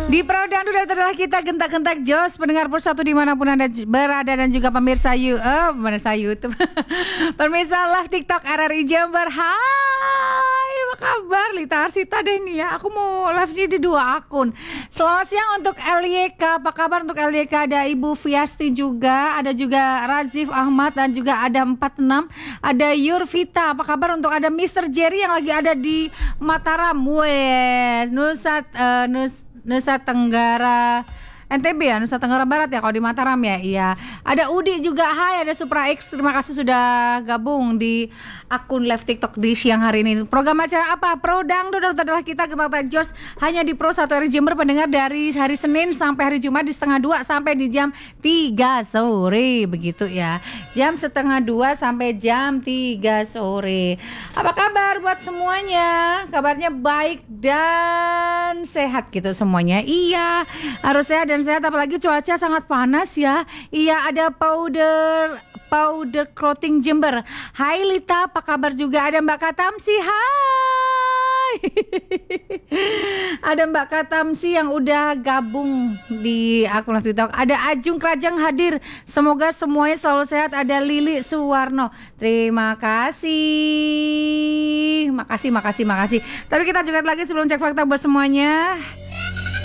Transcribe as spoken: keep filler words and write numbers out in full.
Di Pro Dangdut adalah kita gentak-gentak jos pendengar Persatu dimanapun Anda berada dan juga pemirsa you, eh, pemirsa YouTube, pemirsa live TikTok R R I Jember. Hai, apa kabar? Lita Arsita deh nih ya. Aku mau live ini di dua akun. Selamat siang untuk L Y K. Apa kabar untuk L Y K? Ada Ibu Fiasti juga, ada juga Razif Ahmad dan juga ada empat enam. Ada Yurvita. Apa kabar untuk ada Mister Jerry yang lagi ada di Mataram, wes, Nusa uh, Nus Nusa Tenggara N T B ya, Nusa Tenggara Barat ya kalau di Mataram ya. Iya. Ada Udi juga, hai, ada Supra X. Terima kasih sudah gabung di akun live TikTok di siang hari ini. Program acara apa? Pro Dangdut adalah kita gentak jos hanya di Pro satu R I Jember pendengar dari hari Senin sampai hari Jumat di setengah dua sampai di jam tiga sore begitu ya. Jam setengah dua sampai jam tiga sore. Apa kabar buat semuanya? Kabarnya baik dan sehat gitu semuanya. Iya, harus sehat dan sehat apalagi cuaca sangat panas ya. Iya, ada powder Powder Clothing Jember. Hai Lita, apa kabar juga? Ada Mbak Katamsi, hai. Ada Mbak Katamsi yang udah gabung di akun TikTok. Ada Ajung Krajang hadir. Semoga semuanya selalu sehat. Ada Lili Suwarno. Terima kasih. Makasih, makasih, makasih. Tapi kita juga lagi sebelum cek fakta buat semuanya.